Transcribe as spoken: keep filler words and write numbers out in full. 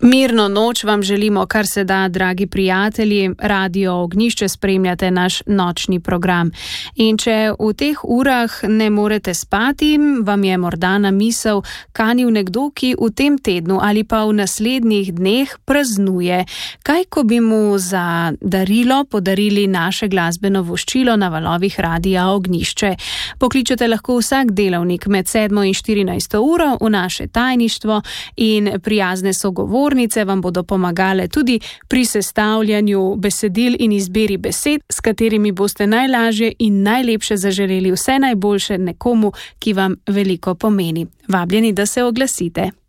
Mirno noč vam želimo, kar se da, dragi prijatelji. Radio Ognjišče spremljate naš nočni program. In če v teh urah ne morete spati, vam je morda na misel kanil nekdo, ki v tem tednu ali pa v naslednjih dneh praznuje. Kaj, ko bi mu za darilo podarili naše glasbeno voščilo na valovih Radia Ognjišče? Pokličete lahko vsak delavnik med sedmo in štirinajsto uro v naše tajništvo in prijazne sogovornice vam bodo pomagale tudi pri sestavljanju besedil in izbiri besed, s katerimi boste najlažje in najlepše zaželeli vse najboljše nekomu, ki vam veliko pomeni. Vabljeni, da se oglasite.